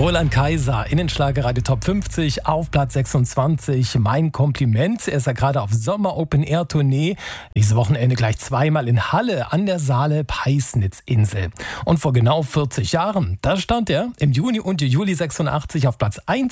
Roland Kaiser, Innenschlagerradio Top 50 auf Platz 26. Mein Kompliment. Er ist ja gerade auf Sommer-Open-Air-Tournee. Dieses Wochenende gleich zweimal in Halle an der Saale-Peisnitz-Insel. Und vor genau 40 Jahren, da stand er im Juni und Juli 86 auf Platz 1